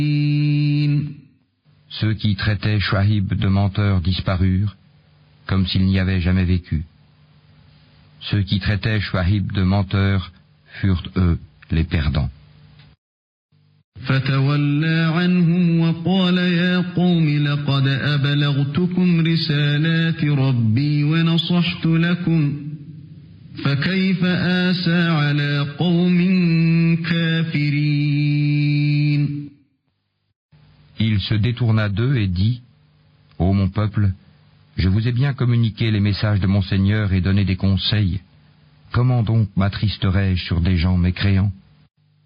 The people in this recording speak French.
Ceux qui traitaient Shuaib de menteur disparurent, comme s'il n'y avait jamais vécu. Ceux qui traitaient Shuaib de menteur furent eux les perdants. فتولى عنهم وقال يا قوم لقد أبلغتكم رسالات ربي ونصحت لكم فكيف آسى على قوم كافرين. Il se détourna d'eux et dit, ô mon peuple, je vous ai bien communiqué les messages de mon Seigneur et donné des conseils. Comment donc m'attristerais-je sur des gens mécréants?